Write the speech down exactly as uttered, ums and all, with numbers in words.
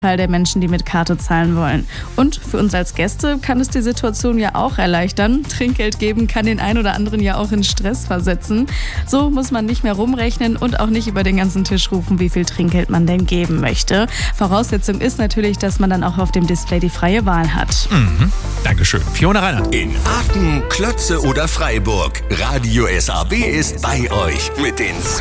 Teil der Menschen, die mit Karte zahlen wollen. Und für uns als Gäste kann es die Situation ja auch erleichtern. Trinkgeld geben kann den einen oder anderen ja auch in Stress versetzen. So muss man nicht mehr rumrechnen und auch nicht über den ganzen Tisch rufen, wie viel Trinkgeld man denn geben möchte. Voraussetzung ist natürlich, dass man dann auch auf dem Display die freie Wahl hat. Mhm. Dankeschön. Fiona Reinhardt. In Aachen, Klötze oder Freiburg. Radio S A B ist bei euch mit den